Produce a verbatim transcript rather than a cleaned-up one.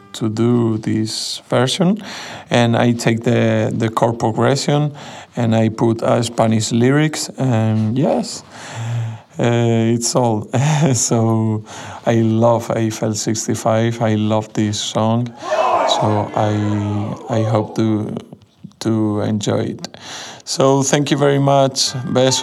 to do this version, and I take the the chord progression and I put uh, Spanish lyrics, and yes, uh, it's all. So I love Eiffel sixty-five. I love this song. So I I hope to to enjoy it. So thank you very much. Besos.